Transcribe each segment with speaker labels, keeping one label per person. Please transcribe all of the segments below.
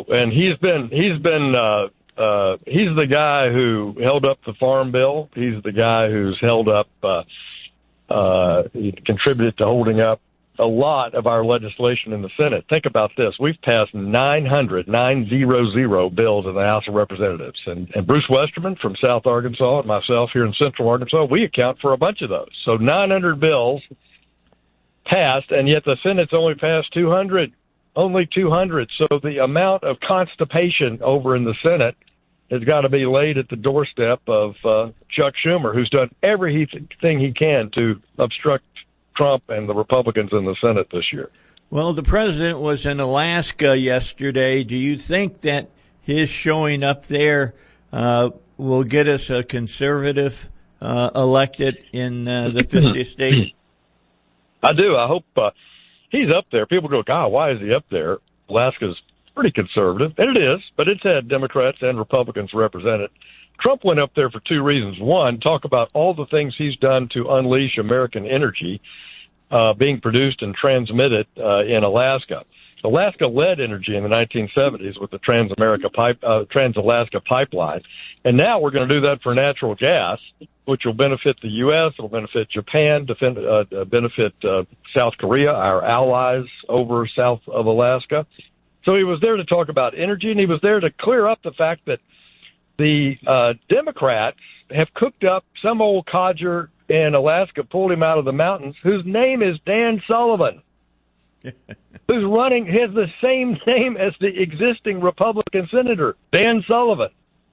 Speaker 1: No, and he's the guy who held up the farm bill. He's the guy who's held up, he contributed to holding up a lot of our legislation in the Senate. Think about this. We've passed 900 bills in the House of Representatives. And Bruce Westerman from South Arkansas and myself here in Central Arkansas, we account for a bunch of those. So 900 bills passed, and yet the Senate's only passed 200. Only 200. So the amount of constipation over in the Senate has got to be laid at the doorstep of Chuck Schumer, who's done everything he can to obstruct Trump and the Republicans in the Senate this year.
Speaker 2: Well, the president was in Alaska yesterday. Do you think that his showing up there will get us a conservative elected in the 50th state?
Speaker 1: I do. I hope he's up there. People go, God, why is he up there? Alaska's pretty conservative, and it is, but it's had Democrats and Republicans represented. Trump went up there for two reasons. One, talk about all the things he's done to unleash American energy being produced and transmitted in Alaska. Alaska led energy in the 1970s with the Trans-Alaska Pipeline, and now we're going to do that for natural gas, which will benefit the U.S., it will benefit Japan, benefit South Korea, our allies over south of Alaska. So he was there to talk about energy, and he was there to clear up the fact that the Democrats have cooked up some old codger in Alaska, pulled him out of the mountains, whose name is Dan Sullivan, who's running, has the same name as the existing Republican senator, Dan Sullivan.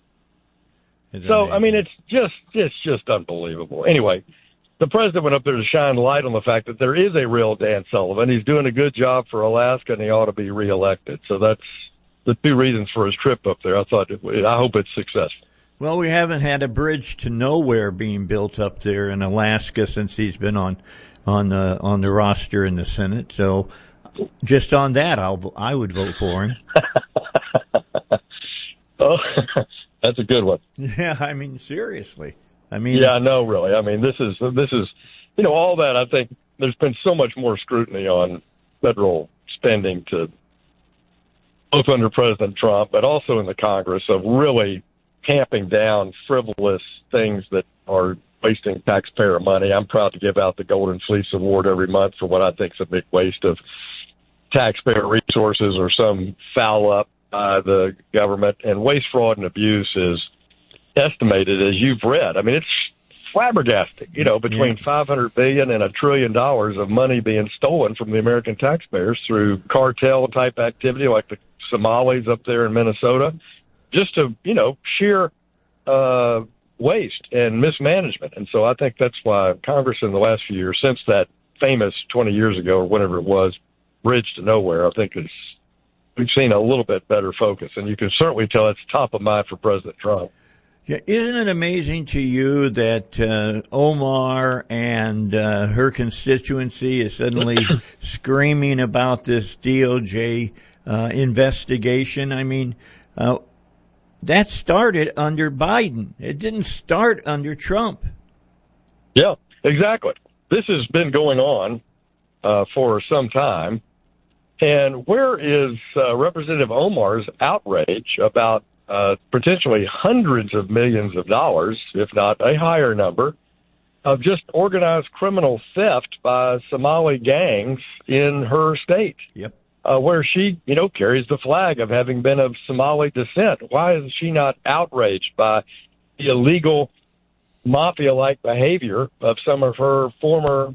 Speaker 1: So, I mean, it's just unbelievable. Anyway, the president went up there to shine light on the fact that there is a real Dan Sullivan. He's doing a good job for Alaska, and he ought to be reelected. So that's the two reasons for his trip up there. I hope it's successful.
Speaker 2: Well, we haven't had a bridge to nowhere being built up there in Alaska since he's been on the roster in the Senate. So, just on that, I would vote for him.
Speaker 1: Oh, that's a good one.
Speaker 2: Yeah, I mean, seriously.
Speaker 1: Yeah, no, really. I mean, this is all that. I think there's been so much more scrutiny on federal spending both under President Trump, but also in the Congress, of really tamping down frivolous things that are wasting taxpayer money. I'm proud to give out the Golden Fleece Award every month for what I think is a big waste of taxpayer resources or some foul up by the government. And waste, fraud, and abuse is estimated, as you've read. I mean, it's flabbergasting, between $500 billion and $1 trillion of money being stolen from the American taxpayers through cartel-type activity like the Somalis up there in Minnesota, just to, sheer waste and mismanagement. And so I think that's why Congress in the last few years, since that famous 20 years ago or whatever it was, Bridge to Nowhere, I think we've seen a little bit better focus. And you can certainly tell it's top of mind for President Trump.
Speaker 2: Yeah, isn't it amazing to you that Omar and her constituency is suddenly screaming about this DOJ investigation? I mean, that started under Biden. It didn't start under Trump.
Speaker 1: Yeah, exactly. This has been going on for some time. And where is Representative Omar's outrage about potentially hundreds of millions of dollars, if not a higher number, of just organized criminal theft by Somali gangs in her state?
Speaker 2: Yep.
Speaker 1: Where she, carries the flag of having been of Somali descent. Why is she not outraged by the illegal mafia-like behavior of some of her former,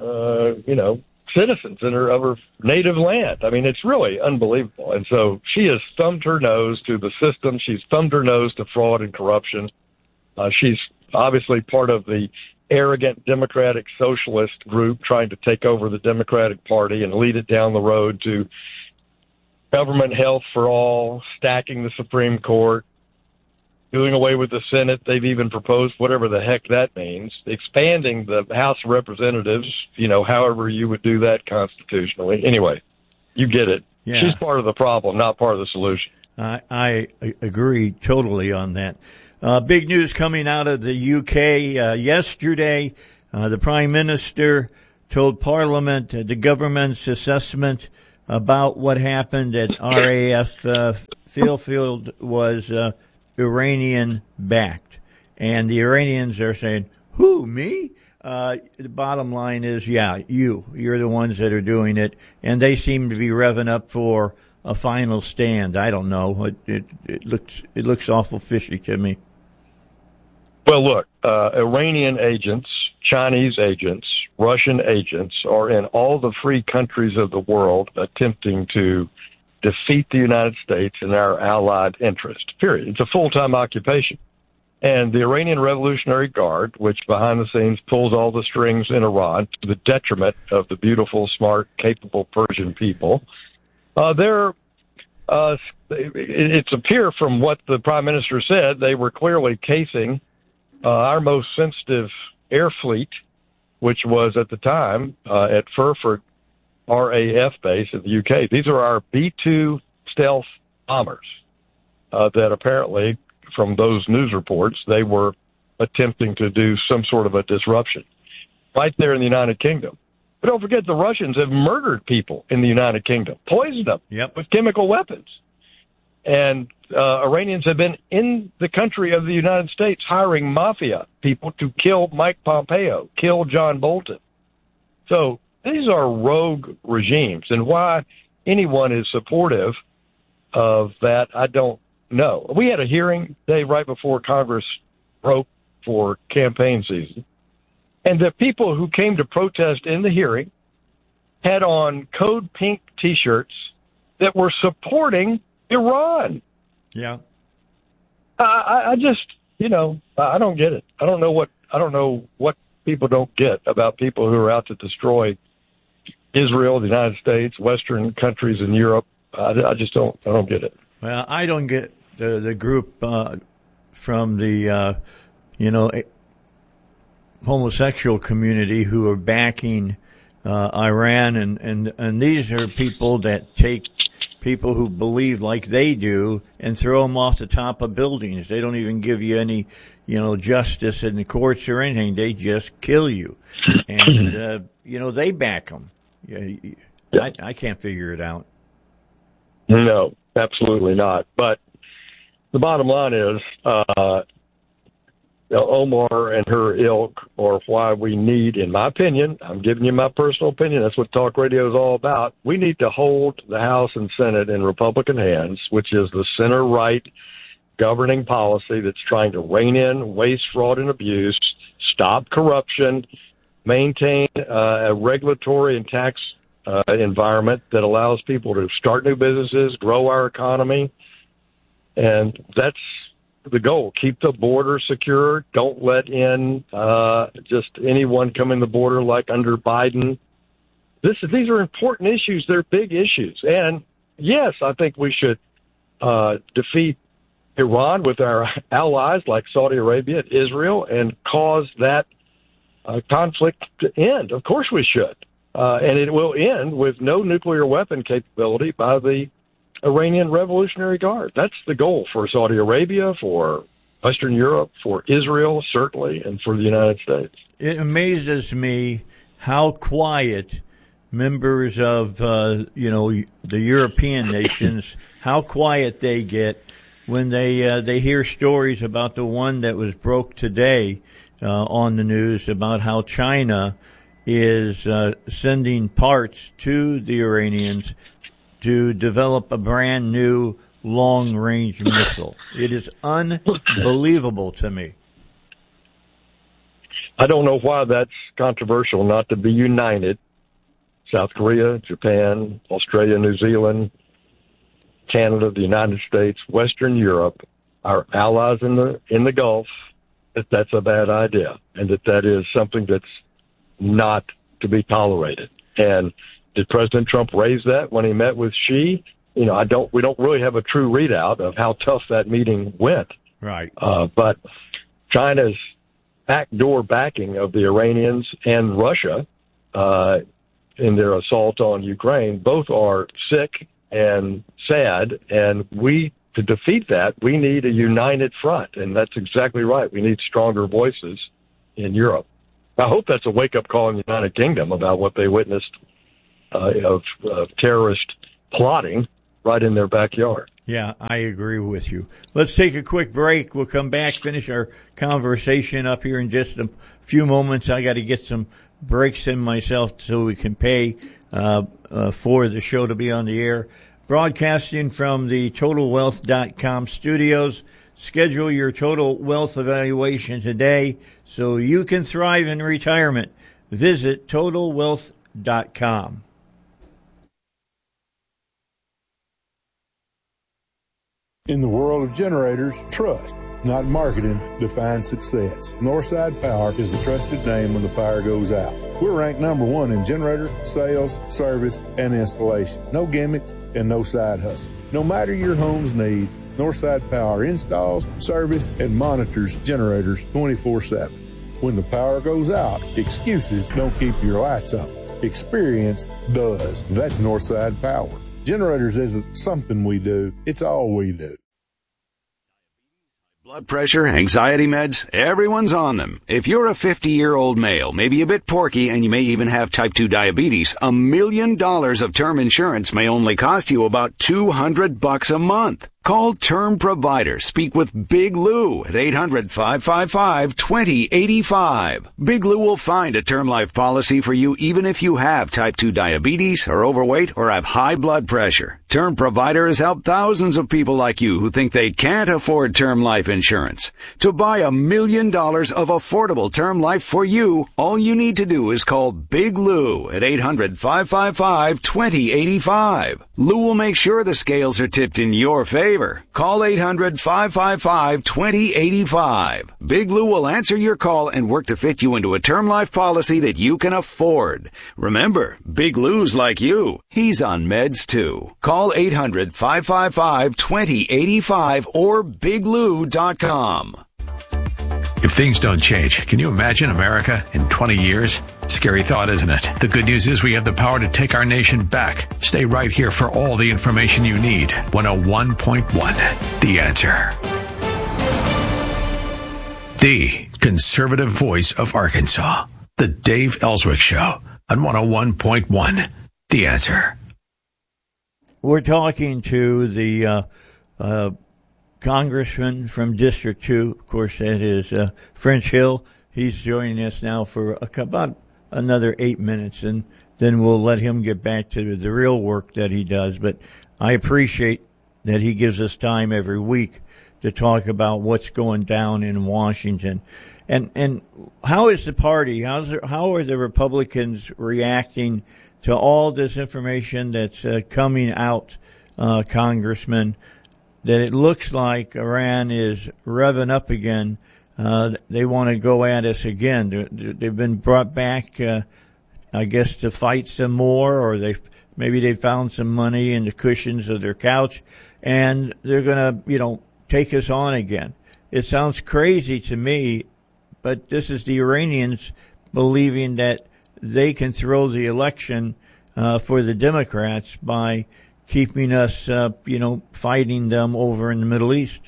Speaker 1: citizens of her native land? I mean, it's really unbelievable. And so she has thumbed her nose to the system. She's thumbed her nose to fraud and corruption. She's obviously part of the arrogant Democratic Socialist group trying to take over the Democratic Party and lead it down the road to government health for all, stacking the Supreme Court, doing away with the Senate. They've even proposed, whatever the heck that means, expanding the House of Representatives, however you would do that constitutionally. Anyway, you get it. Yeah. She's part of the problem, not part of the solution.
Speaker 2: I agree totally on that. Big news coming out of the UK yesterday. The Prime Minister told Parliament the government's assessment about what happened at RAF steel field was Iranian-backed. And the Iranians are saying, who, me? The bottom line is, yeah, you're the ones that are doing it, and they seem to be revving up for a final stand. I don't know. It looks awful fishy to me.
Speaker 1: Well, look, Iranian agents, Chinese agents, Russian agents are in all the free countries of the world attempting to defeat the United States and our allied interest, period. It's a full-time occupation. And the Iranian Revolutionary Guard, which behind the scenes pulls all the strings in Iran to the detriment of the beautiful, smart, capable Persian people, it's appear from what the Prime Minister said, they were clearly casing our most sensitive air fleet, which was at the time at Furford RAF base in the UK. These are our B-2 stealth bombers that apparently, from those news reports, they were attempting to do some sort of a disruption right there in the United Kingdom. But don't forget, the Russians have murdered people in the United Kingdom, poisoned them with chemical weapons. And Iranians have been in the country of the United States hiring mafia people to kill Mike Pompeo, kill John Bolton. So these are rogue regimes. And why anyone is supportive of that, I don't know. We had a hearing day right before Congress broke for campaign season. And the people who came to protest in the hearing had on Code Pink T-shirts that were supporting Iran.
Speaker 2: Yeah.
Speaker 1: I just, I don't get it. I don't know what people don't get about people who are out to destroy Israel, the United States, Western countries in Europe. I don't get it.
Speaker 2: Well, I don't get the group from the, homosexual community who are backing Iran, and these are people that take people who believe like they do and throw them off the top of buildings. They don't even give you any, justice in the courts or anything. They just kill you. And, they back them. I can't figure it out.
Speaker 1: No, absolutely not. But the bottom line is, Omar and her ilk are why we need, in my opinion, I'm giving you my personal opinion, that's what talk radio is all about, we need to hold the House and Senate in Republican hands, which is the center-right governing policy that's trying to rein in waste, fraud, and abuse, stop corruption, maintain a regulatory and tax environment that allows people to start new businesses, grow our economy, and that's the goal. Keep the border secure. Don't let in just anyone come in the border like under Biden. These are important issues. They're big issues. And, yes, I think we should defeat Iran with our allies like Saudi Arabia and Israel and cause that conflict to end. Of course we should. And it will end with no nuclear weapon capability by the Iranian Revolutionary Guard. That's the goal for Saudi Arabia, for Western Europe, for Israel, certainly, and for the United States.
Speaker 2: It amazes me how quiet members of, the European nations, how quiet they get when they hear stories about the one that was broke today on the news about how China is sending parts to the Iranians to develop a brand new long-range missile. It is unbelievable to me.
Speaker 1: I don't know why that's controversial not to be united. South Korea, Japan, Australia, New Zealand, Canada, the United States, Western Europe, our allies in the Gulf, that's a bad idea, and that is something that's not to be tolerated. And did President Trump raise that when he met with Xi? We don't really have a true readout of how tough that meeting went.
Speaker 2: Right.
Speaker 1: But China's backdoor backing of the Iranians and Russia in their assault on Ukraine both are sick and sad. And to defeat that, we need a united front. And that's exactly right. We need stronger voices in Europe. I hope that's a wake-up call in the United Kingdom about what they witnessed of terrorist plotting right in their backyard.
Speaker 2: Yeah, I agree with you. Let's take a quick break. We'll come back, finish our conversation up here in just a few moments. I got to get some breaks in myself so we can pay for the show to be on the air. Broadcasting from the TotalWealth.com studios. Schedule your total wealth evaluation today so you can thrive in retirement. Visit TotalWealth.com.
Speaker 3: In the world of generators, trust, not marketing, defines success. Northside Power is the trusted name when the power goes out. We're ranked number one in generator, sales, service, and installation. No gimmicks and no side hustle. No matter your home's needs, Northside Power installs, service, and monitors generators 24/7. When the power goes out, excuses don't keep your lights on. Experience does. That's Northside Power. Generators isn't something we do, it's all we do.
Speaker 4: Blood pressure, anxiety meds, everyone's on them. If you're a 50-year-old male, maybe a bit porky, and you may even have type 2 diabetes, $1 million of term insurance may only cost you about $200 a month. Call Term Provider. Speak with Big Lou at 800-555-2085. Big Lou will find a term life policy for you even if you have type 2 diabetes, are overweight, or have high blood pressure. Term Provider has helped thousands of people like you who think they can't afford term life insurance. To buy $1 million of affordable term life for you, all you need to do is call Big Lou at 800-555-2085. Lou will make sure the scales are tipped in your favor. Call 800-555-2085. Big Lou will answer your call and work to fit you into a term life policy that you can afford. Remember, Big Lou's like you. He's on meds too. Call 800-555-2085 or biglou.com.
Speaker 5: If things don't change, can you imagine America in 20 years? Scary thought, isn't it? The good news is we have the power to take our nation back. Stay right here for all the information you need. 101.1, The Answer. The conservative voice of Arkansas. The Dave Ellswick Show on 101.1, The Answer.
Speaker 2: We're talking to the congressman from District 2. Of course, that is French Hill. He's joining us now for about another 8 minutes, and then we'll let him get back to the real work that he does. But I appreciate that he gives us time every week to talk about what's going down in Washington. And how is the party, how are the Republicans reacting to all this information that's coming out, Congressman, that it looks like Iran is revving up again? They want to go at us again. They've been brought back, I guess, to fight some more, or maybe they found some money in the cushions of their couch, and they're going to, take us on again. It sounds crazy to me, but this is the Iranians believing that they can throw the election for the Democrats by keeping us, fighting them over in the Middle East.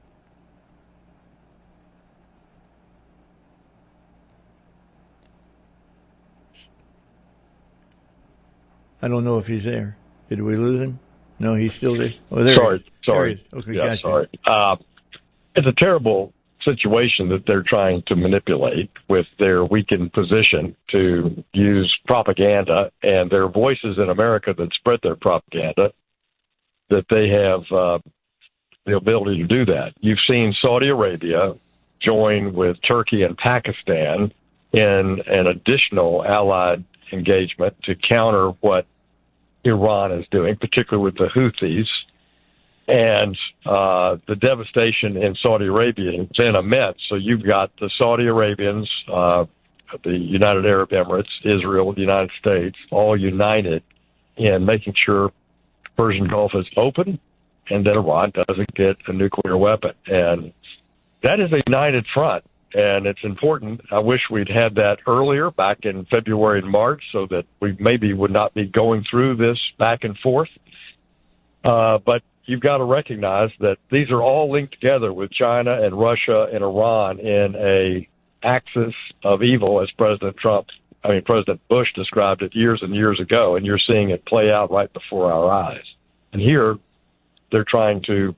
Speaker 2: I don't know if he's there. Did we lose him? No, he's still there. Oh, there
Speaker 1: Sorry.
Speaker 2: he is. There he is. Okay,
Speaker 1: yeah,
Speaker 2: gotcha.
Speaker 1: sorry. It's a terrible situation that they're trying to manipulate with their weakened position to use propaganda and their voices in America that spread their propaganda, that they have the ability to do that. You've seen Saudi Arabia join with Turkey and Pakistan in an additional allied engagement to counter what Iran is doing, particularly with the Houthis. And the devastation in Saudi Arabia has been immense. So you've got the Saudi Arabians, the United Arab Emirates, Israel, the United States, all united in making sure the Persian Gulf is open and that Iran doesn't get a nuclear weapon. And that is a united front, and it's important. I wish we'd had that earlier, back in February and March, so that we maybe would not be going through this back and forth. But you've got to recognize that these are all linked together with China and Russia and Iran in a axis of evil, as President Bush described it years and years ago, and you're seeing it play out right before our eyes. And here, they're trying to,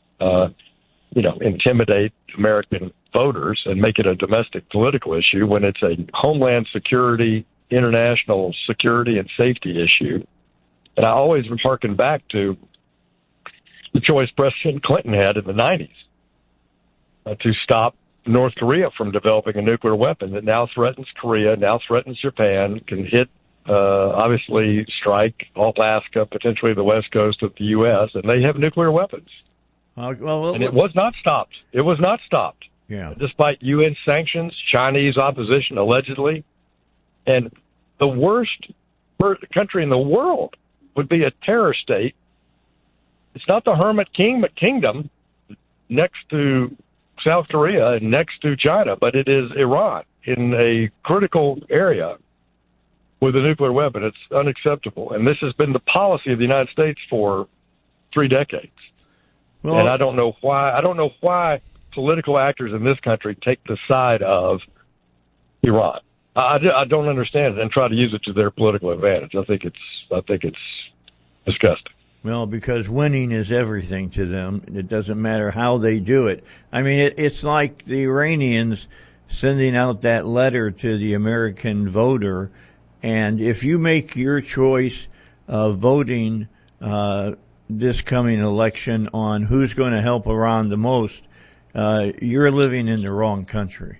Speaker 1: intimidate American voters and make it a domestic political issue when it's a homeland security, international security and safety issue. And I always harken back to the choice President Clinton had in the 90s to stop North Korea from developing a nuclear weapon that now threatens Korea, now threatens Japan, can hit, obviously strike Alaska, potentially the west coast of the U.S., and they have nuclear weapons. And it was not stopped. It was not stopped.
Speaker 2: Yeah.
Speaker 1: Despite UN sanctions, Chinese opposition, allegedly. And the worst country in the world would be a terror state. It's not the Hermit Kingdom next to South Korea and next to China, but it is Iran in a critical area with a nuclear weapon. It's unacceptable. And this has been the policy of the United States for 3 decades. Well, and I don't know why political actors in this country take the side of Iran. I don't understand it and try to use it to their political advantage. I think it's disgusting.
Speaker 2: Well, because winning is everything to them. It doesn't matter how they do it. I mean, it's like the Iranians sending out that letter to the American voter, and if you make your choice of voting this coming election on who's going to help Iran the most, you're living in the wrong country.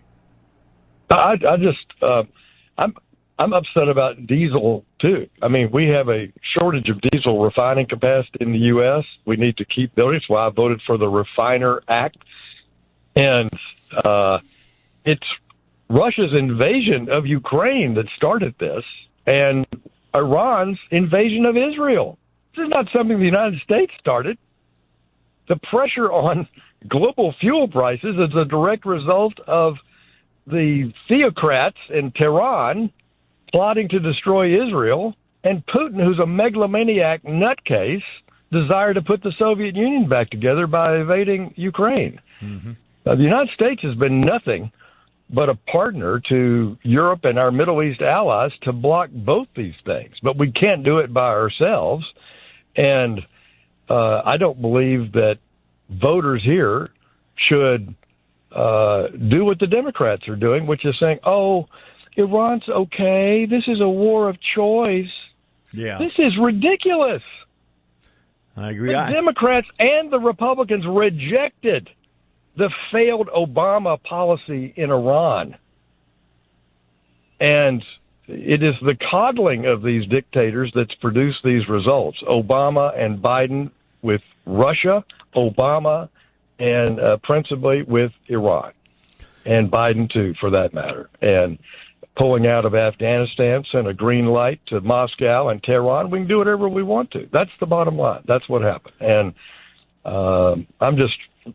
Speaker 1: I'm upset about diesel too. I mean, we have a shortage of diesel refining capacity in the U.S. We need to keep building. That's why I voted for the Refiner Act. And it's Russia's invasion of Ukraine that started this, and Iran's invasion of Israel. This is not something the United States started. The pressure on global fuel prices is a direct result of the theocrats in Tehran plotting to destroy Israel, and Putin, who's a megalomaniac nutcase, desire to put the Soviet Union back together by invading Ukraine. Mm-hmm. The United States has been nothing but a partner to Europe and our Middle East allies to block both these things. But we can't do it by ourselves. And I don't believe that voters here should do what the Democrats are doing, which is saying, oh, Iran's okay. This is a war of choice.
Speaker 2: Yeah.
Speaker 1: This is ridiculous.
Speaker 2: I agree.
Speaker 1: The Democrats and the Republicans rejected the failed Obama policy in Iran. And it is the coddling of these dictators that's produced these results. Obama and Biden with Russia, Obama and principally with Iran, and Biden too, for that matter. And pulling out of Afghanistan sent a green light to Moscow and Tehran. We can do whatever we want to. That's the bottom line. That's what happened. And I'm just,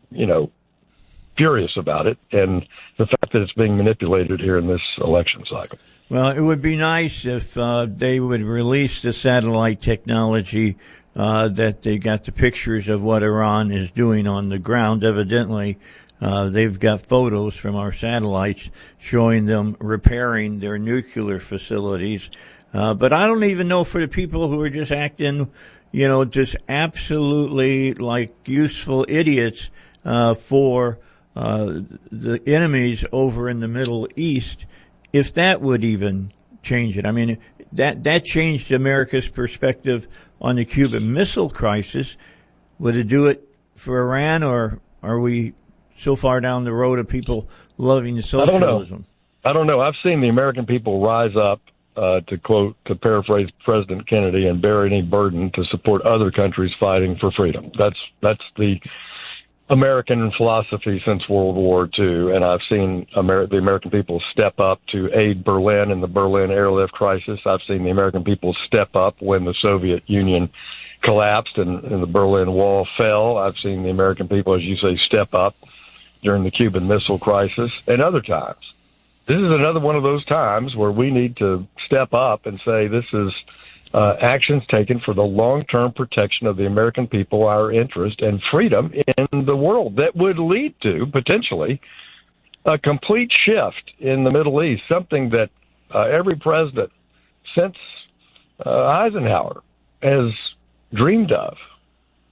Speaker 1: furious about it, and the fact that it's being manipulated here in this election cycle.
Speaker 2: Well, it would be nice if they would release the satellite technology that they got the pictures of what Iran is doing on the ground. Evidently, they've got photos from our satellites showing them repairing their nuclear facilities. But I don't even know, for the people who are just acting, just absolutely like useful idiots for the enemies over in the Middle East, if that would even change it. I mean, that changed America's perspective on the Cuban Missile Crisis. Would it do it for Iran, or are we so far down the road of people loving socialism?
Speaker 1: I don't know. I've seen the American people rise up, to paraphrase President Kennedy, and bear any burden to support other countries fighting for freedom. That's the American philosophy since World War II, and I've seen the American people step up to aid Berlin in the Berlin airlift crisis. I've seen the American people step up when the Soviet Union collapsed and the Berlin Wall fell. I've seen the American people, as you say, step up during the Cuban Missile Crisis and other times. This is another one of those times where we need to step up and say this is actions taken for the long-term protection of the American people, our interest, and freedom in the world that would lead to, potentially, a complete shift in the Middle East, something that every president since Eisenhower has dreamed of.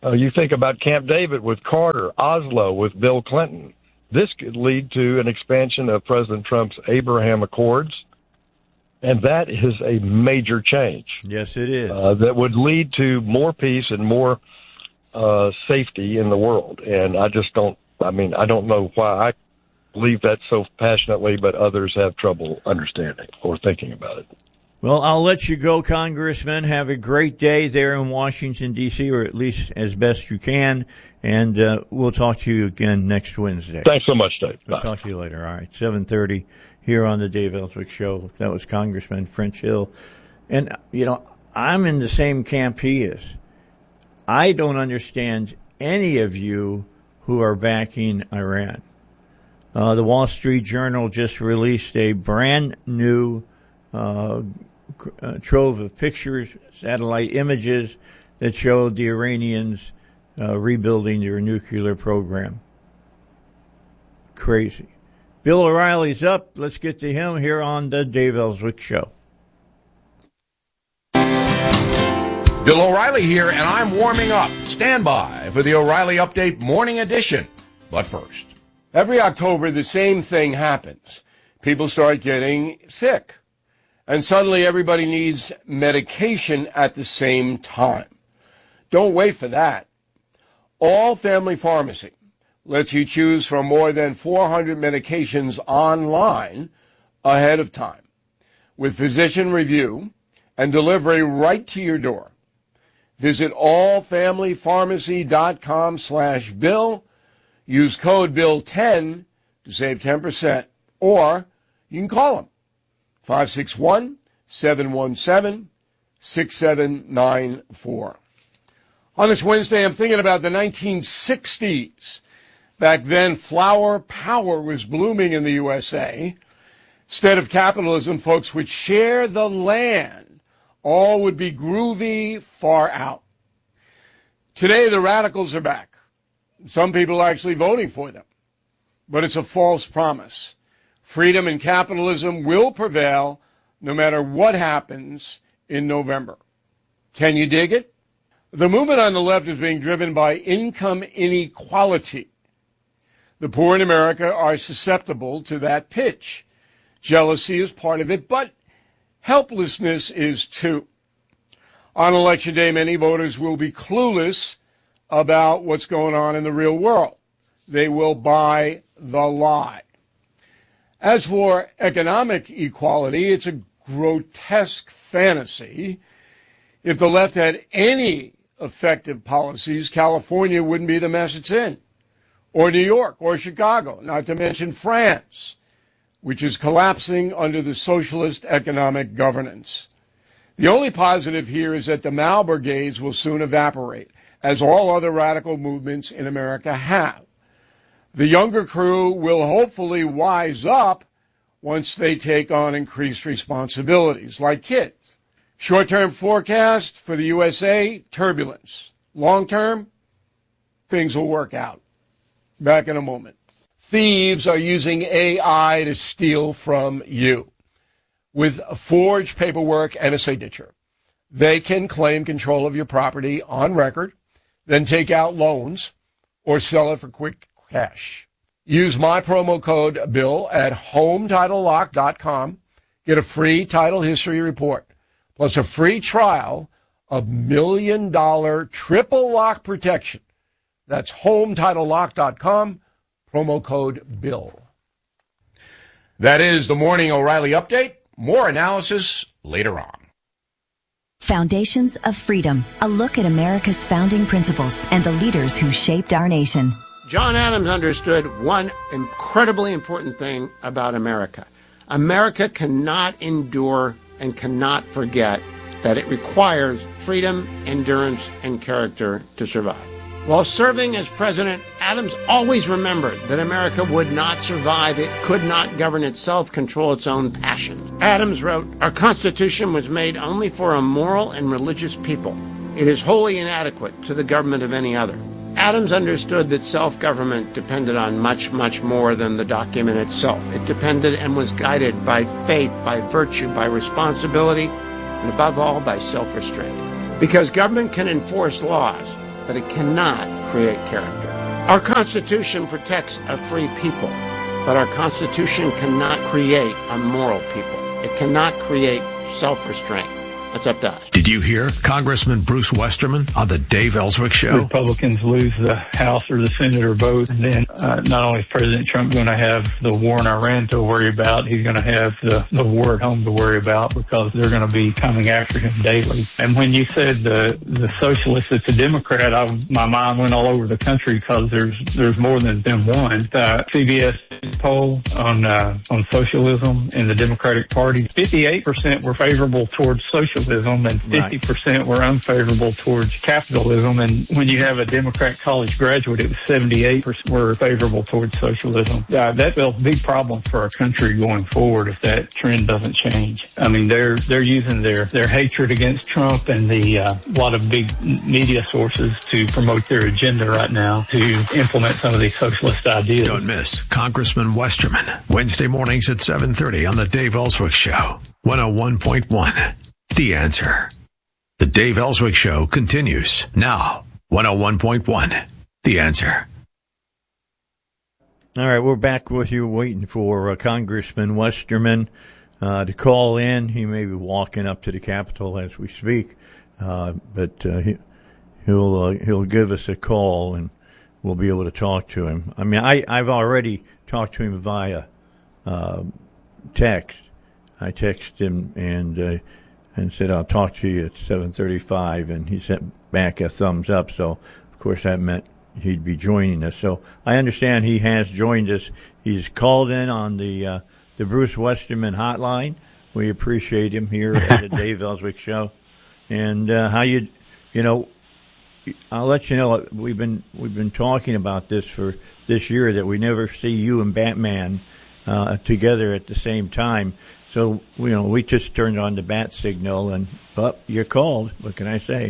Speaker 1: You think about Camp David with Carter, Oslo with Bill Clinton. This could lead to an expansion of President Trump's Abraham Accords, and that is a major change.
Speaker 2: Yes, it is.
Speaker 1: That would lead to more peace and more safety in the world. And I don't know why I believe that so passionately, but others have trouble understanding or thinking about it.
Speaker 2: Well, I'll let you go, Congressman. Have a great day there in Washington, D.C., or at least as best you can. And we'll talk to you again next Wednesday.
Speaker 1: Thanks so much, Dave.
Speaker 2: We'll talk to you later. All right, 7:30 here on the Dave Ellswick Show. That was Congressman French Hill. And, I'm in the same camp he is. I don't understand any of you who are backing Iran. The Wall Street Journal just released a brand new trove of pictures, satellite images that showed the Iranians rebuilding their nuclear program. Crazy. Bill O'Reilly's up. Let's get to him here on the Dave Ellswick Show.
Speaker 6: Bill O'Reilly here, and I'm warming up. Stand by for the O'Reilly Update Morning Edition. But first, every October the same thing happens. People start getting sick. And suddenly everybody needs medication at the same time. Don't wait for that. All Family Pharmacy lets you choose from more than 400 medications online ahead of time, with physician review and delivery right to your door. Visit allfamilypharmacy.com/Bill. Use code BILL10 to save 10%, or you can call them. 561-717-6794. On this Wednesday, I'm thinking about the 1960s. Back then, flower power was blooming in the USA. Instead of capitalism, folks would share the land. All would be groovy far out. Today, the radicals are back. Some people are actually voting for them. But it's a false promise. Freedom and capitalism will prevail no matter what happens in November. Can you dig it? The movement on the left is being driven by income inequality. The poor in America are susceptible to that pitch. Jealousy is part of it, but helplessness is too. On Election Day, many voters will be clueless about what's going on in the real world. They will buy the lie. As for economic equality, it's a grotesque fantasy. If the left had any effective policies, California wouldn't be the mess it's in, or New York, or Chicago, not to mention France, which is collapsing under the socialist economic governance. The only positive here is that the Mao brigades will soon evaporate, as all other radical movements in America have. The younger crew will hopefully wise up once they take on increased responsibilities, like kids. Short-term forecast for the USA, turbulence. Long-term, things will work out. Back in a moment. Thieves are using AI to steal from you. With forged paperwork and a signature, they can claim control of your property on record, then take out loans or sell it for quick cash. Use my promo code BILL at HomeTitleLock.com. Get a free title history report, plus a free trial of $1 million triple lock protection. That's HomeTitleLock.com, promo code BILL. That is the Morning O'Reilly Update. More analysis later on.
Speaker 7: Foundations of Freedom, a look at America's founding principles and the leaders who shaped our nation.
Speaker 8: John Adams understood one incredibly important thing about America. America cannot endure and cannot forget that it requires freedom, endurance, and character to survive. While serving as president, Adams always remembered that America would not survive. It could not govern itself, control its own passions. Adams wrote, "Our Constitution was made only for a moral and religious people. It is wholly inadequate to the government of any other." Adams understood that self-government depended on much, much more than the document itself. It depended and was guided by faith, by virtue, by responsibility, and above all, by self-restraint. Because government can enforce laws, but it cannot create character. Our Constitution protects a free people, but our Constitution cannot create a moral people. It cannot create self-restraint. That's up to us.
Speaker 5: Did you hear Congressman Bruce Westerman on the Dave Ellswick Show?
Speaker 9: Republicans lose the House or the Senate or both, and then not only is President Trump going to have the war in Iran to worry about, he's going to have the war at home to worry about, because they're going to be coming after him daily. And when you said the socialist that's a Democrat, my mind went all over the country, because there's more than one. CBS poll on socialism in the Democratic Party, 58% were favorable towards socialism, and 50% were unfavorable towards capitalism. And when you have a Democrat college graduate, it was 78% were favorable towards socialism. That's a big problem for our country going forward if that trend doesn't change. I mean, they're using their hatred against Trump and the lot of big media sources to promote their agenda right now to implement some of these socialist ideas.
Speaker 5: Don't miss Congressman Westerman, Wednesday mornings at 7:30 on the Dave Ellswick Show, 101.1. The Answer. The Dave Ellswick Show continues now. 101.1. The Answer.
Speaker 2: All right, we're back with you, waiting for Congressman Westerman to call in. He may be walking up to the Capitol as we speak, but he'll give us a call and we'll be able to talk to him. I mean, I've already talked to him via text. I texted him and said, I'll talk to you at 7:35, and he sent back a thumbs up. So, of course, that meant he'd be joining us. So I understand he has joined us. He's called in on the Bruce Westerman hotline. We appreciate him here at the Dave Ellswick Show. And I'll let you know, we've been talking about this for this year, that we never see you and Batman together at the same time. So, we just turned on the bat signal, and, you're called. What can I say?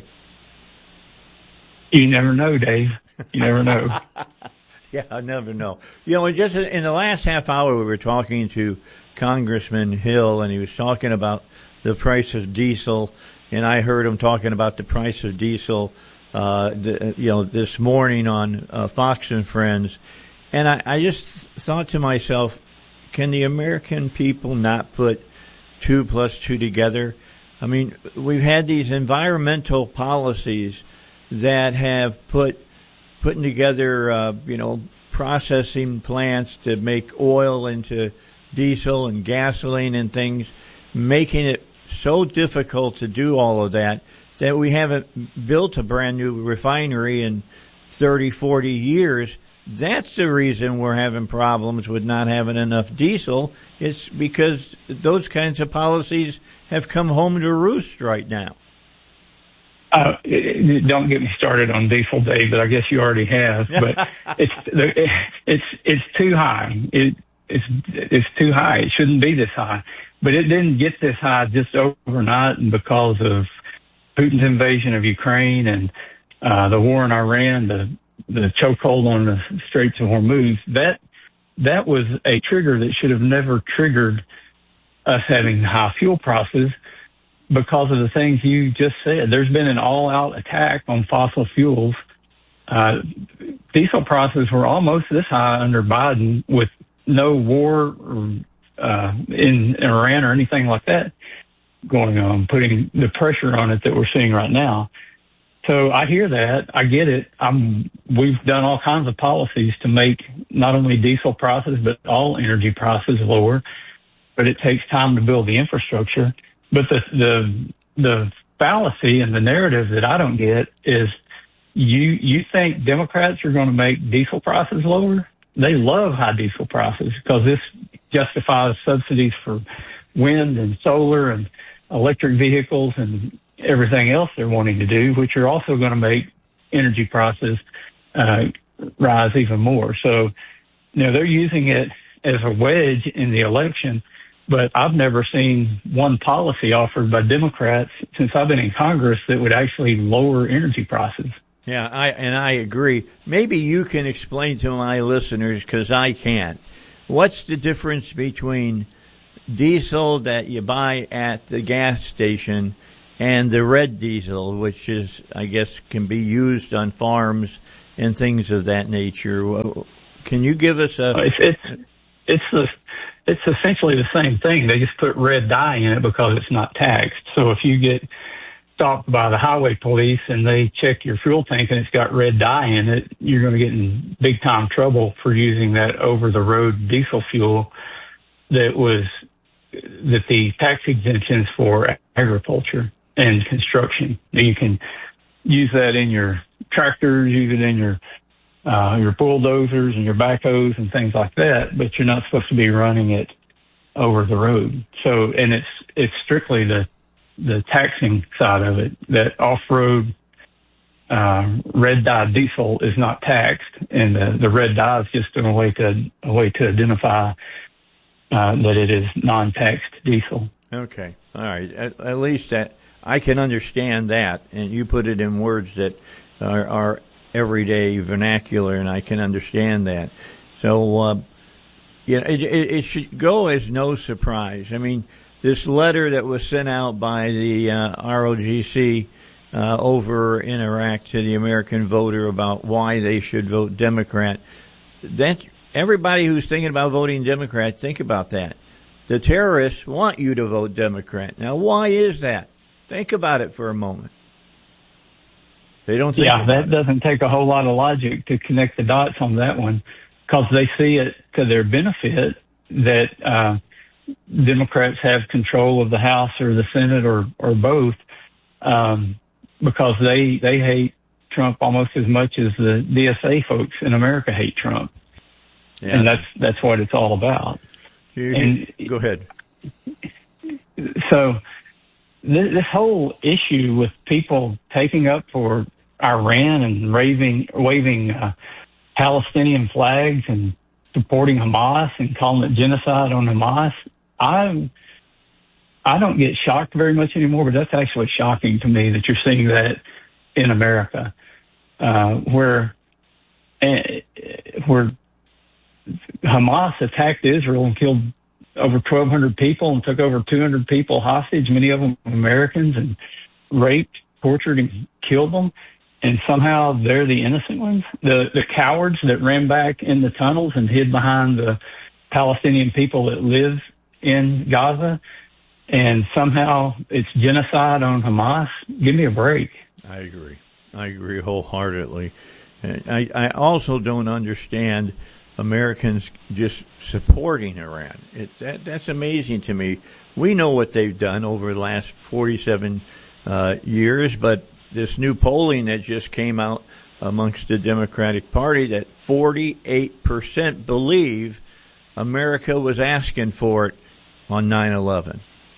Speaker 9: You never know, Dave. You never know.
Speaker 2: Yeah, I never know. Just in the last half hour, we were talking to Congressman Hill, and he was talking about the price of diesel, and I heard him talking about the price of diesel, this morning on Fox and Friends. And I just thought to myself, can the American people not put 2 + 2 together? I mean, we've had these environmental policies that have putting together, processing plants to make oil into diesel and gasoline and things, making it so difficult to do all of that we haven't built a brand new refinery in 30, 40 years. That's the reason we're having problems with not having enough diesel. It's because those kinds of policies have come home to roost right now.
Speaker 9: Don't get me started on diesel, Dave, but I guess you already have. But it's too high. It's too high. It shouldn't be this high. But it didn't get this high just overnight, and because of Putin's invasion of Ukraine and the war in Iran, the chokehold on the Straits of Hormuz, that was a trigger that should have never triggered us having high fuel prices, because of the things you just said. There's been an all-out attack on fossil fuels. Diesel prices were almost this high under Biden, with no war in Iran or anything like that going on, putting the pressure on it that we're seeing right now. So I hear that. I get it. We've done all kinds of policies to make not only diesel prices, but all energy prices lower. But it takes time to build the infrastructure. But the fallacy and the narrative that I don't get is you think Democrats are going to make diesel prices lower? They love high diesel prices because this justifies subsidies for wind and solar and electric vehicles and everything else they're wanting to do, which are also going to make energy prices rise even more. So, they're using it as a wedge in the election, but I've never seen one policy offered by Democrats since I've been in Congress that would actually lower energy prices.
Speaker 2: Yeah, I agree. Maybe you can explain to my listeners, because I can't. What's the difference between diesel that you buy at the gas station and the red diesel, which is, I guess, can be used on farms and things of that nature. Can you give us a?
Speaker 9: It's essentially the same thing. They just put red dye in it because it's not taxed. So if you get stopped by the highway police and they check your fuel tank and it's got red dye in it, you're going to get in big time trouble for using that over the road diesel fuel that the tax exemptions for agriculture and construction. You can use that in your tractors, use it in your bulldozers and your backhoes and things like that, but you're not supposed to be running it over the road. So, and it's strictly the taxing side of it, that off-road red dye diesel is not taxed, and the red dye is just a way to identify that it is non-taxed diesel.
Speaker 2: Okay, all right. At least that I can understand that, and you put it in words that are everyday vernacular, and I can understand that. So, it should go as no surprise. I mean, this letter that was sent out by the ROGC over in Iraq to the American voter about why they should vote Democrat, that everybody who's thinking about voting Democrat, think about that. The terrorists want you to vote Democrat. Now, why is that? Think about it for a moment. They don't think about
Speaker 9: that doesn't take a whole lot of logic to connect the dots on that one, because they see it to their benefit that Democrats have control of the House or the Senate or both, because they hate Trump almost as much as the DSA folks in America hate Trump. Yeah. And that's what it's all about.
Speaker 2: Go ahead.
Speaker 9: So this whole issue with people taking up for Iran and waving Palestinian flags and supporting Hamas and calling it genocide on Hamas, I don't get shocked very much anymore, but that's actually shocking to me that you're seeing that in America, where Hamas attacked Israel and killed over 1,200 people and took over 200 people hostage, many of them Americans, and raped, tortured, and killed them. And somehow they're the innocent ones, the cowards that ran back in the tunnels and hid behind the Palestinian people that live in Gaza. And somehow it's genocide on Hamas. Give me a break.
Speaker 2: I agree wholeheartedly. I also don't understand Americans just supporting Iran. That's amazing to me. We know what they've done over the last 47 years, but this new polling that just came out amongst the Democratic Party, that 48% believe America was asking for it on 9/11.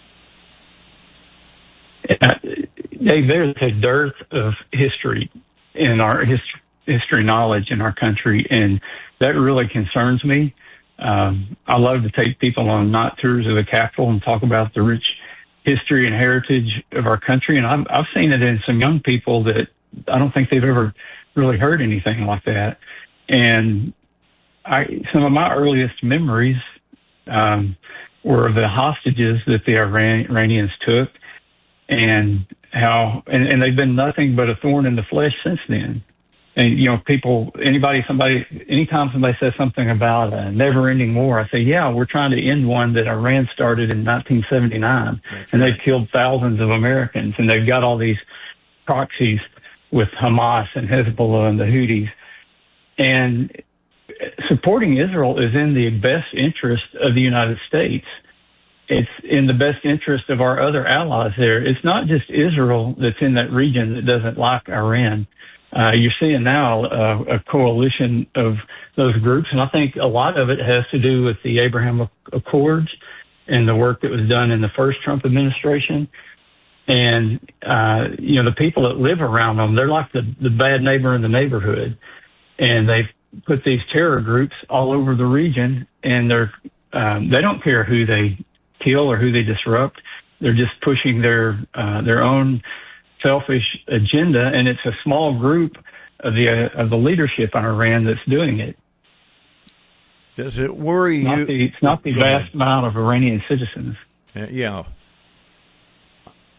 Speaker 9: There's a dearth of history in our history knowledge in our country, and that really concerns me. I love to take people on night tours of the Capitol and talk about the rich history and heritage of our country, and I've seen it in some young people that I don't think they've ever really heard anything like that. And some of my earliest memories were the hostages that the Iranians took, and how and they've been nothing but a thorn in the flesh since then. And, anytime somebody says something about a never-ending war, I say, yeah, we're trying to end one that Iran started in 1979. That's and right. They've killed thousands of Americans, and they've got all these proxies with Hamas and Hezbollah and the Houthis. And supporting Israel is in the best interest of the United States. It's in the best interest of our other allies there. It's not just Israel that's in that region that doesn't like Iran. You're seeing now a coalition of those groups, and I think a lot of it has to do with the Abraham Accords and the work that was done in the first Trump administration. And, the people that live around them, they're like the bad neighbor in the neighborhood. And they've put these terror groups all over the region, and they don't care who they kill or who they disrupt. They're just pushing their own selfish agenda, and it's a small group of the leadership in Iran that's doing it.
Speaker 2: Does it worry you?
Speaker 9: It's not the vast amount of Iranian citizens.
Speaker 2: Yeah.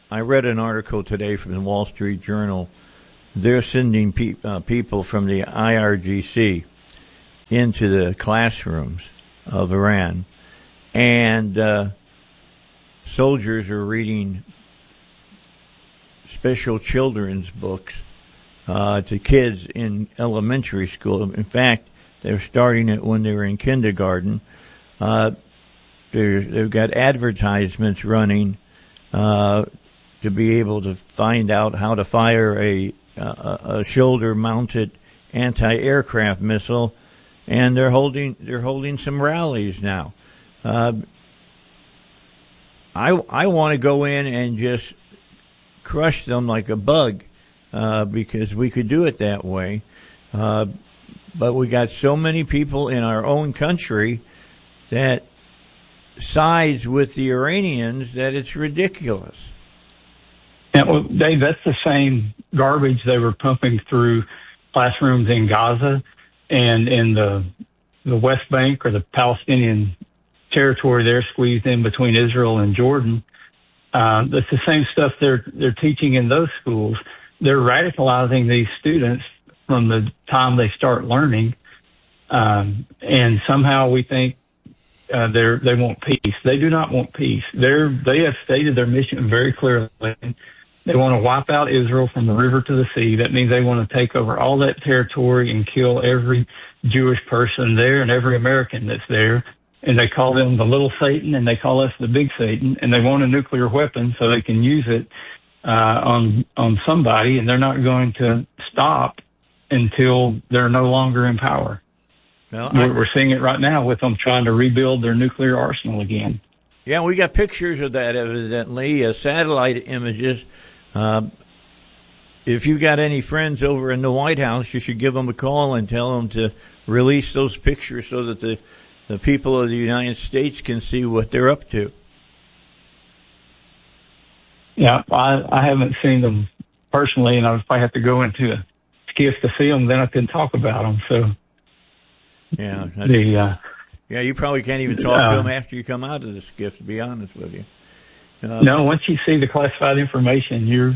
Speaker 2: I read an article today from the Wall Street Journal. They're sending people from the IRGC into the classrooms of Iran, and soldiers are reading special children's books to kids in elementary school. In fact, they're starting it when they were in kindergarten. They've got advertisements running to be able to find out how to fire a shoulder-mounted anti-aircraft missile, and they're holding some rallies now. I want to go in and just crush them like a bug, because we could do it that way. But we got so many people in our own country that sides with the Iranians that it's ridiculous.
Speaker 9: Yeah, well, Dave, that's the same garbage they were pumping through classrooms in Gaza and in the West Bank, or the Palestinian territory there squeezed in between Israel and Jordan. That's the same stuff they're teaching in those schools. They're radicalizing these students from the time they start learning, and somehow we think they want peace. They do not want peace. They have stated their mission very clearly. They want to wipe out Israel from the river to the sea. That means they want to take over all that territory and kill every Jewish person there and every American that's there. And they call them the little Satan, and they call us the big Satan. And they want a nuclear weapon so they can use it on somebody, and they're not going to stop until they're no longer in power. Well, we're seeing it right now with them trying to rebuild their nuclear arsenal again.
Speaker 2: Yeah, we got pictures of that, evidently, satellite images. If you got any friends over in the White House, you should give them a call and tell them to release those pictures so that the people of the United States can see what they're up to.
Speaker 9: Yeah, I haven't seen them personally, and if I have to go into a skiff to see them, then I can talk about them. So,
Speaker 2: yeah, you probably can't even talk to them after you come out of the skiff, to be honest with you.
Speaker 9: No, once you see the classified information, you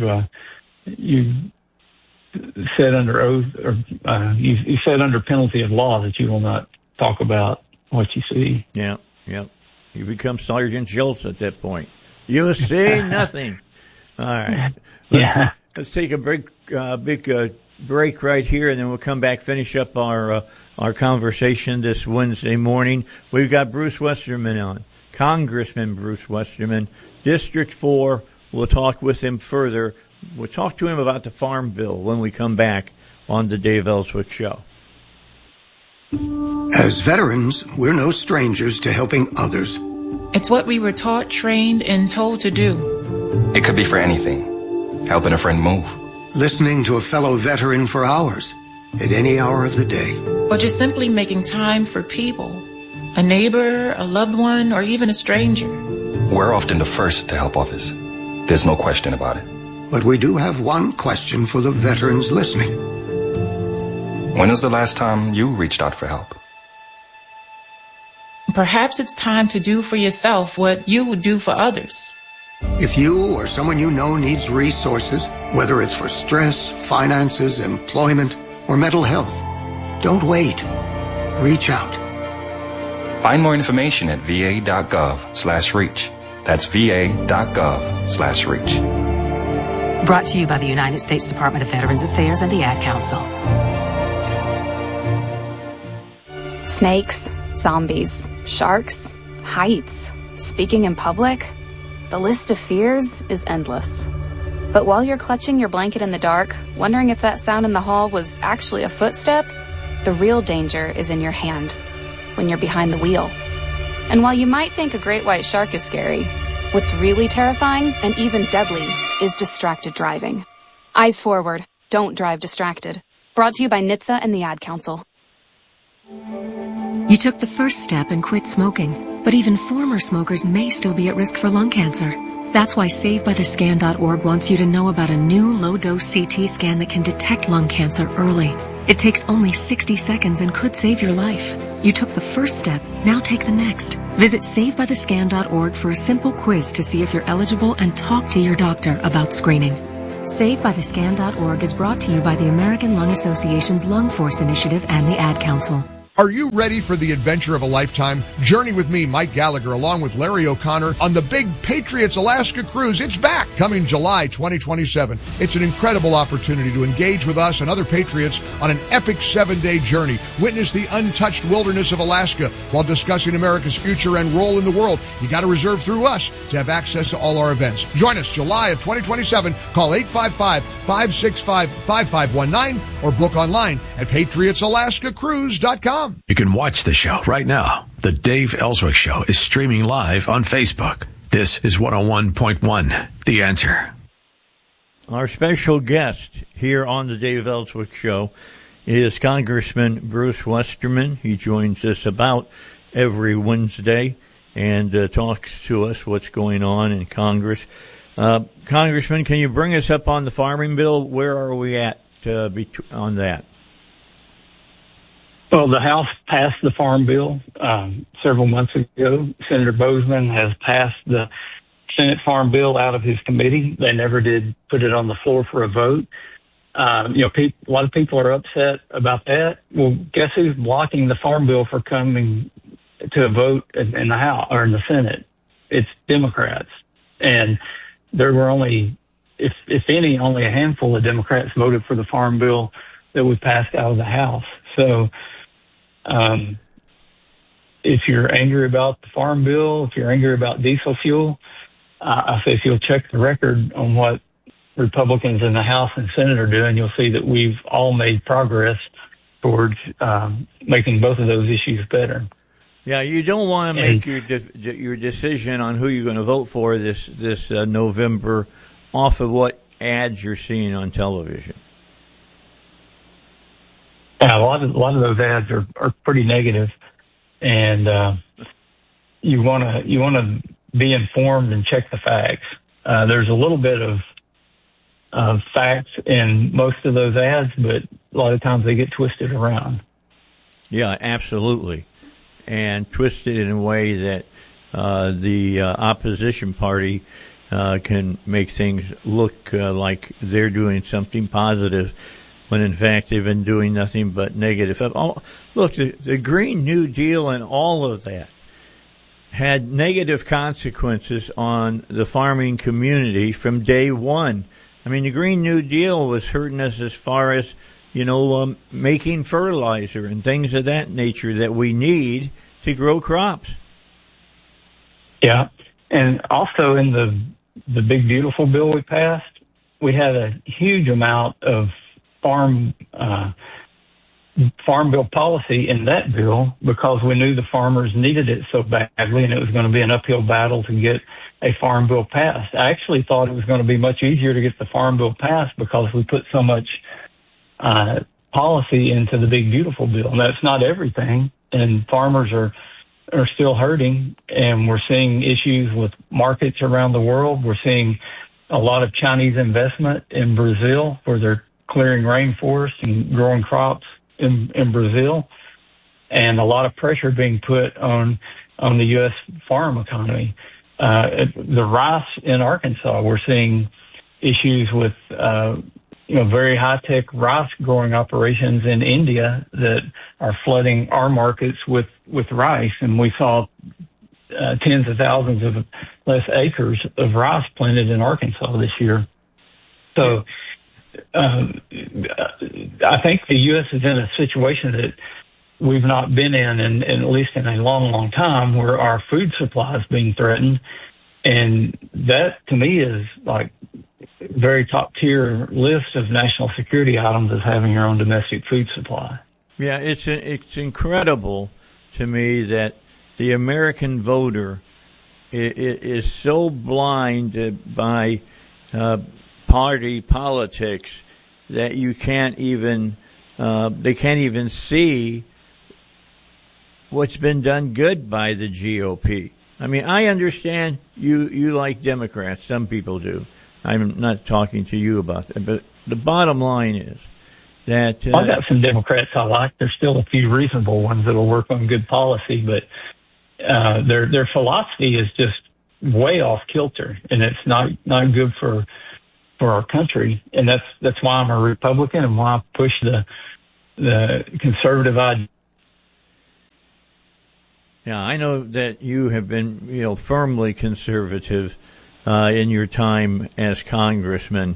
Speaker 9: said under oath, or you said under penalty of law that you will not talk about what you see.
Speaker 2: Yeah. You become Sergeant Schultz at that point. You see nothing. All right. Let's take a big break right here, and then we'll come back, finish up our conversation this Wednesday morning. We've got Bruce Westerman on, Congressman Bruce Westerman, District 4. We'll talk with him further. We'll talk to him about the Farm Bill when we come back on the Dave Ellswick Show.
Speaker 10: As veterans, we're no strangers to helping others.
Speaker 11: It's what we were taught, trained, and told to do.
Speaker 12: It could be for anything. Helping a friend move.
Speaker 10: Listening to a fellow veteran for hours, at any hour of the day.
Speaker 11: Or just simply making time for people. A neighbor, a loved one, or even a stranger.
Speaker 12: We're often the first to help others. There's no question about it.
Speaker 10: But we do have one question for the veterans listening.
Speaker 12: When was the last time you reached out for help?
Speaker 11: Perhaps it's time to do for yourself what you would do for others.
Speaker 10: If you or someone you know needs resources, whether it's for stress, finances, employment, or mental health, don't wait. Reach out.
Speaker 12: Find more information at va.gov/reach. That's va.gov/reach.
Speaker 13: Brought to you by the United States Department of Veterans Affairs and the Ad Council.
Speaker 14: Snakes, zombies, sharks, heights, speaking in public. The list of fears is endless. But while you're clutching your blanket in the dark, wondering if that sound in the hall was actually a footstep, the real danger is in your hand, when you're behind the wheel. And while you might think a great white shark is scary, what's really terrifying and even deadly is distracted driving. Eyes forward. Don't drive distracted. Brought to you by NHTSA and the Ad Council.
Speaker 13: You took the first step and quit smoking, but even former smokers may still be at risk for lung cancer. That's why SaveByTheScan.org wants you to know about a new low-dose CT scan that can detect lung cancer early. It takes only 60 seconds and could save your life. You took the first step, now take the next. Visit SaveByTheScan.org for a simple quiz to see if you're eligible and talk to your doctor about screening. SaveByTheScan.org is brought to you by the American Lung Association's Lung Force Initiative and the Ad Council.
Speaker 15: Are you ready for the adventure of a lifetime? Journey with me, Mike Gallagher, along with Larry O'Connor on the big Patriots Alaska Cruise. It's back, coming July 2027. It's an incredible opportunity to engage with us and other Patriots on an epic 7-day journey. Witness the untouched wilderness of Alaska while discussing America's future and role in the world. You got to reserve through us to have access to all our events. Join us July of 2027. Call 855-565-5519 or book online at patriotsalaskacruise.com.
Speaker 5: You can watch the show right now. The Dave Ellswick Show is streaming live on Facebook. This is 101.1 The Answer.
Speaker 2: Our special guest here on the Dave Ellswick Show is Congressman Bruce Westerman. He joins us about every Wednesday and talks to us what's going on in Congress. Congressman, can you bring us up on the farming bill? Where are we at on that?
Speaker 9: Well, the House passed the Farm Bill several months ago. Senator Bozeman has passed the Senate Farm Bill out of his committee. They never did put it on the floor for a vote. A lot of people are upset about that. Well, guess who's blocking the Farm Bill for coming to a vote in the House or in the Senate? It's Democrats. And there were only, if any, only a handful of Democrats voted for the Farm Bill that was passed out of the House. So, if you're angry about the Farm Bill, if you're angry about diesel fuel, I say if you'll check the record on what Republicans in the House and Senate are doing, you'll see that we've all made progress towards making both of those issues better.
Speaker 2: Yeah, you don't want to make your decision on who you're going to vote for this November off of what ads you're seeing on television.
Speaker 9: Yeah, a lot of those ads are pretty negative, and you want to be informed and check the facts. There's a little bit of facts in most of those ads, but a lot of times they get twisted around.
Speaker 2: Yeah, absolutely, and twisted in a way that the opposition party can make things look like they're doing something positive, when in fact they've been doing nothing but negative. Look, the Green New Deal and all of that had negative consequences on the farming community from day one. I mean, the Green New Deal was hurting us as far as, making fertilizer and things of that nature that we need to grow crops.
Speaker 9: Yeah, and also in the Big Beautiful Bill we passed, we had a huge amount of farm bill policy in that bill because we knew the farmers needed it so badly, and it was going to be an uphill battle to get a farm bill passed. I actually thought it was going to be much easier to get the farm bill passed because we put so much policy into the Big Beautiful Bill, and that's not everything. And farmers are still hurting, and we're seeing issues with markets around the world. We're seeing a lot of Chinese investment in Brazil, where they're clearing rainforest and growing crops in Brazil, and a lot of pressure being put on the U.S. farm economy. The rice in Arkansas, we're seeing issues with very high-tech rice growing operations in India that are flooding our markets with rice, and we saw tens of thousands of less acres of rice planted in Arkansas this year. So I think the U.S. is in a situation that we've not been in at least in a long, long time, where our food supply is being threatened. And that, to me, is like very top tier list of national security items, is having your own domestic food supply.
Speaker 2: Yeah, it's incredible to me that the American voter is so blind by party politics that you can't even they can't even see what's been done good by the GOP. I mean, I understand you like Democrats. Some people do. I'm not talking to you about that. But the bottom line is that
Speaker 9: I've got some Democrats I like. There's still a few reasonable ones that will work on good policy, but their philosophy is just way off kilter, and it's not good for our country. And that's why I'm a Republican and why I push the conservative idea.
Speaker 2: Yeah, I know that you have been, firmly conservative in your time as congressman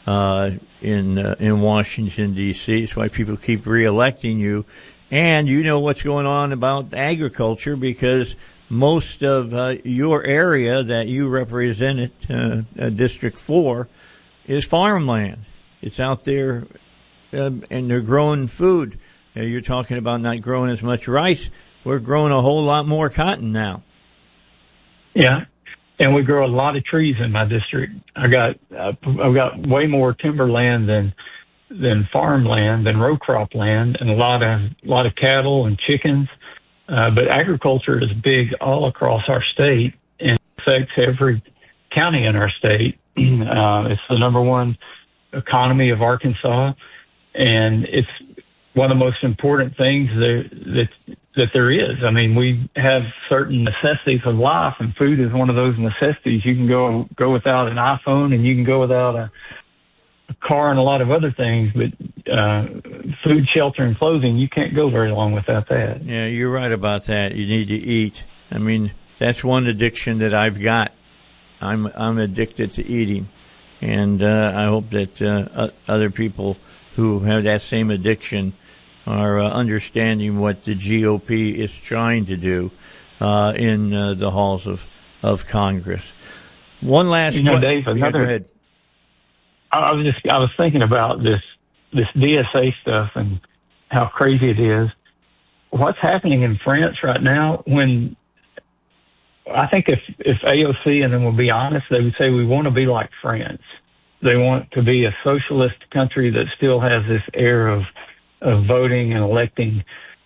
Speaker 2: in Washington, D.C. That's why people keep reelecting you. And you know what's going on about agriculture, because most of your area that you represented, District 4, is farmland. It's out there, and they're growing food. You're talking about not growing as much rice. We're growing a whole lot more cotton now.
Speaker 9: Yeah, and we grow a lot of trees in my district. I've got way more timberland than farmland, than row crop land, and a lot of cattle and chickens. But agriculture is big all across our state and affects every county in our state. It's the number one economy of Arkansas, and it's one of the most important things that there is. I mean, we have certain necessities of life, and food is one of those necessities. You can go without an iPhone, and you can go without a car and a lot of other things, but food, shelter, and clothing, you can't go very long without that.
Speaker 2: Yeah, you're right about that. You need to eat. I mean, that's one addiction that I've got. I'm addicted to eating, and I hope that other people who have that same addiction are understanding what the GOP is trying to do in the halls of Congress. One last,
Speaker 9: Dave,
Speaker 2: go ahead.
Speaker 9: I was thinking about this DSA stuff and how crazy it is. What's happening in France right now? When I think if AOC and them will be honest, they would say we want to be like France. They want to be a socialist country that still has this air of voting and electing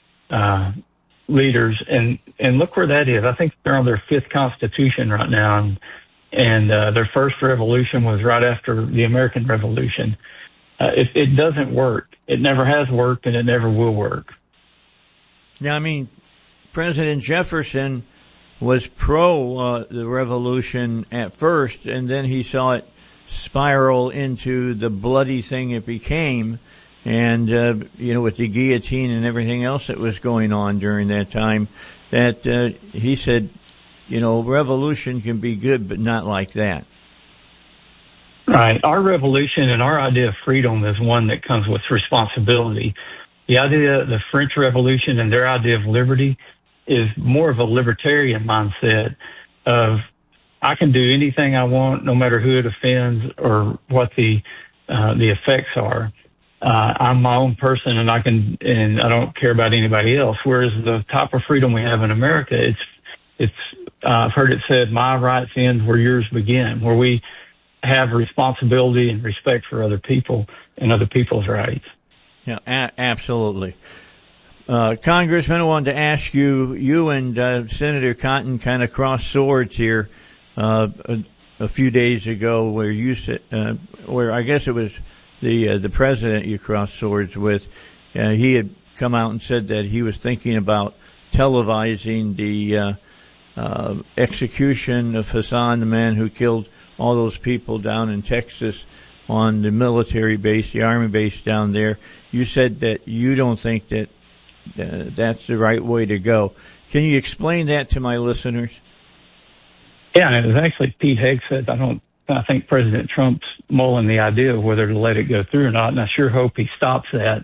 Speaker 9: leaders, and look where that is. I think they're on their 5th constitution right now, and their first revolution was right after the American Revolution. It doesn't work. It never has worked, and it never will work.
Speaker 2: Yeah, I mean, President Jefferson was pro the revolution at first, and then he saw it spiral into the bloody thing it became. And, with the guillotine and everything else that was going on during that time, that he said, revolution can be good, but not like that.
Speaker 9: Right. Our revolution and our idea of freedom is one that comes with responsibility. The idea of the French Revolution and their idea of liberty is more of a libertarian mindset of I can do anything I want, no matter who it offends or what the effects are. I'm my own person, and I don't care about anybody else. Whereas the type of freedom we have in America, it's I've heard it said, "My rights end where yours begin," where we have responsibility and respect for other people and other people's rights.
Speaker 2: Yeah, absolutely. Congressman, I wanted to ask you and Senator Cotton kind of crossed swords here a few days ago, where you said, where I guess it was the president you crossed swords with. He had come out and said that he was thinking about televising the execution of Hassan, the man who killed all those people down in Texas on the military base, the Army base down there. You said that you don't think that that's the right way to go. Can you explain that to my listeners?
Speaker 9: Yeah, it was actually Pete Hegseth. I think President Trump's mulling the idea of whether to let it go through or not, and I sure hope he stops that.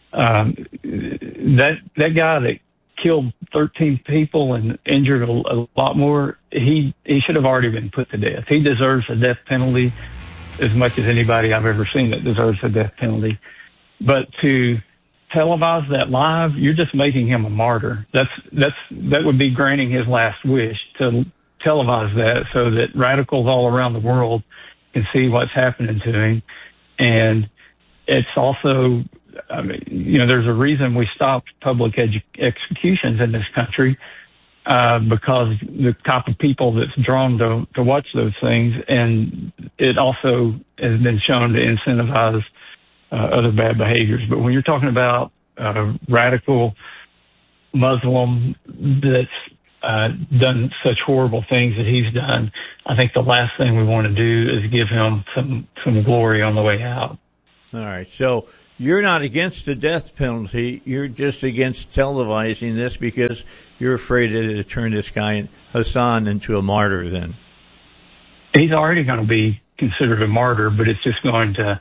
Speaker 9: That guy that killed 13 people and injured a lot more, he should have already been put to death. He deserves a death penalty as much as anybody I've ever seen that deserves a death penalty. But to televise that live, you're just making him a martyr. That would be granting his last wish, to televise that so that radicals all around the world can see what's happening to him. And it's also, there's a reason we stopped public executions in this country, because the type of people that's drawn to watch those things, and it also has been shown to incentivize other bad behaviors. But when you're talking about radical Muslim that's done such horrible things that he's done, I think the last thing we want to do is give him some glory on the way out.
Speaker 2: All right. So you're not against the death penalty. You're just against televising this because you're afraid that it'll turn this guy, Hassan, into a martyr then.
Speaker 9: He's already going to be considered a martyr, but it's just going to,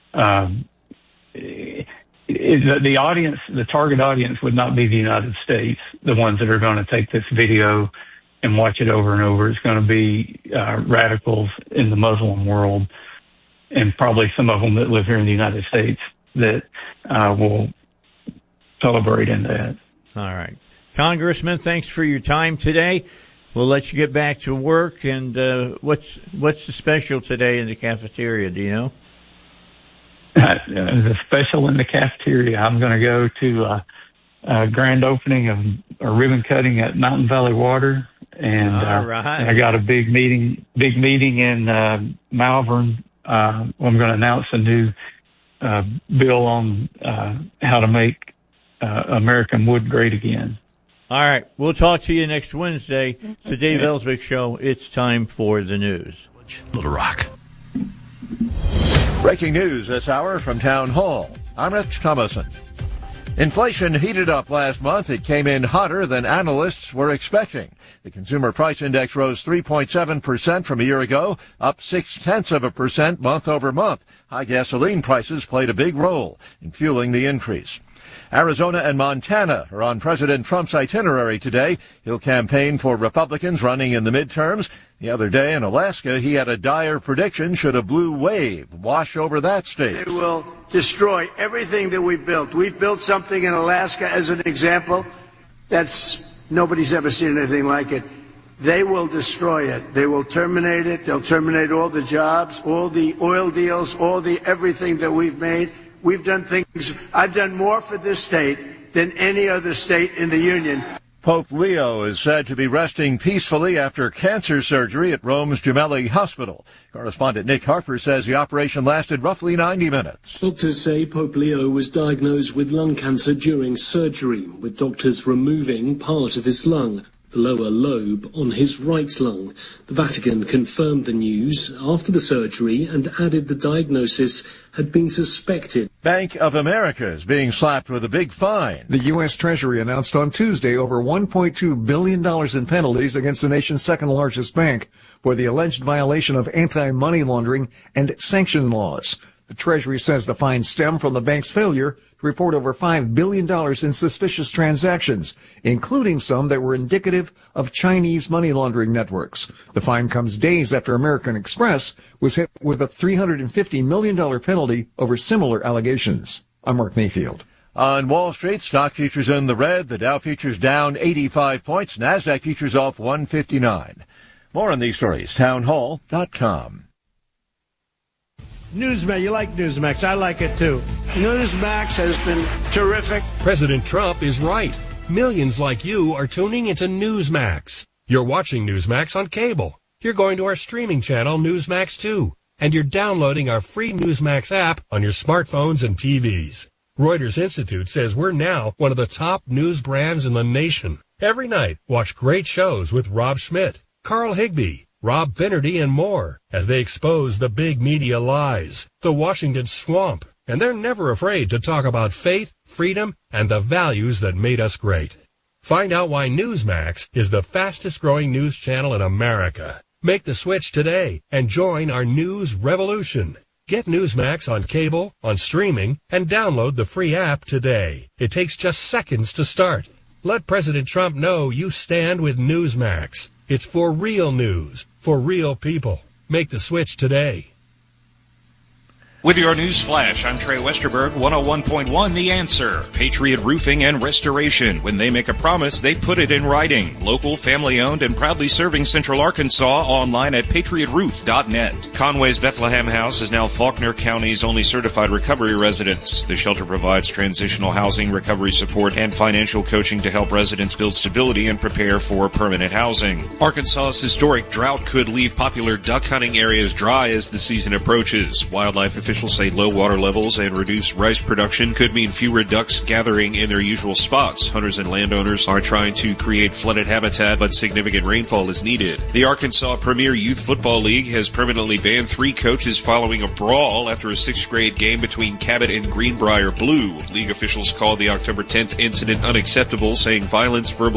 Speaker 9: the audience, the target audience would not be the United States, the ones that are going to take this video and watch it over and over. It's going to be radicals in the Muslim world, and probably some of them that live here in the United States that will celebrate in that.
Speaker 2: All right. Congressman, thanks for your time today. We'll let you get back to work. And what's the special today in the cafeteria? Do you know?
Speaker 9: The special in the cafeteria, I'm going to go to a grand opening of a ribbon cutting at Mountain Valley Water. And I got a big meeting in Malvern. I'm going to announce a new bill on how to make American wood great again.
Speaker 2: All right. We'll talk to you next Wednesday. It's the Dave Ellswick Show. It's time for the news.
Speaker 5: Little Rock.
Speaker 16: Breaking news this hour from Town Hall. I'm Rich Thomason. Inflation heated up last month. It came in hotter than analysts were expecting. The Consumer Price Index rose 3.7% from a year ago, up 0.6% month over month. High gasoline prices played a big role in fueling the increase. Arizona and Montana are on President Trump's itinerary today. He'll campaign for Republicans running in the midterms. The other day in Alaska, he had a dire prediction should a blue wave wash over that state.
Speaker 17: It will destroy everything that we've built. We've built something in Alaska, as an example, nobody's ever seen anything like it. They will destroy it. They will terminate it. They'll terminate all the jobs, all the oil deals, everything that we've made. We've done things. I've done more for this state than any other state in the Union.
Speaker 16: Pope Leo is said to be resting peacefully after cancer surgery at Rome's Gemelli Hospital. Correspondent Nick Harper says the operation lasted roughly 90 minutes.
Speaker 18: Doctors say Pope Leo was diagnosed with lung cancer during surgery, with doctors removing part of his lung, the lower lobe on his right lung. The Vatican confirmed the news after the surgery and added the diagnosis had been suspected.
Speaker 16: Bank of America is being slapped with a big fine.
Speaker 19: The U.S. Treasury announced on Tuesday over $1.2 billion in penalties against the nation's second largest bank for the alleged violation of anti-money laundering and sanction laws. The Treasury says the fines stem from the bank's failure to report over $5 billion in suspicious transactions, including some that were indicative of Chinese money laundering networks. The fine comes days after American Express was hit with a $350 million penalty over similar allegations. I'm Mark Mayfield.
Speaker 16: On Wall Street, stock futures in the red. The Dow futures down 85 points. NASDAQ futures off 159. More on these stories, townhall.com.
Speaker 20: Newsmax, you like Newsmax. I like it too. Newsmax has been terrific.
Speaker 21: President Trump is right. Millions like you are tuning into Newsmax. You're watching Newsmax on cable. You're going to our streaming channel, Newsmax 2. And you're downloading our free Newsmax app on your smartphones and TVs. Reuters Institute says we're now one of the top news brands in the nation. Every night, watch great shows with Rob Schmidt, Carl Higbie, Rob Finnerty, and more as they expose the big media lies, the Washington swamp, and they're never afraid to talk about faith, freedom, and the values that made us great. Find out why Newsmax is the fastest growing news channel in America. Make the switch today and join our news revolution. Get Newsmax on cable, on streaming, and download the free app today. It takes just seconds to start. Let President Trump know you stand with Newsmax. It's for real news, for real people. Make the switch today.
Speaker 22: With your news flash, I'm Trey Westerberg, 101.1 The Answer. Patriot Roofing and Restoration. When they make a promise, they put it in writing. Local, family-owned, and proudly serving Central Arkansas. Online at patriotroof.net. Conway's Bethlehem House is now Faulkner County's only certified recovery residence. The shelter provides transitional housing, recovery support, and financial coaching to help residents build stability and prepare for permanent housing. Arkansas's historic drought could leave popular duck hunting areas dry as the season approaches. Wildlife officials officials say low water levels and reduced rice production could mean fewer ducks gathering in their usual spots. Hunters and landowners are trying to create flooded habitat, but significant rainfall is needed. The Arkansas Premier Youth Football League has permanently banned 3 coaches following a brawl after a 6th grade game between Cabot and Greenbrier Blue. League officials called the October 10th incident unacceptable, saying violence, verbal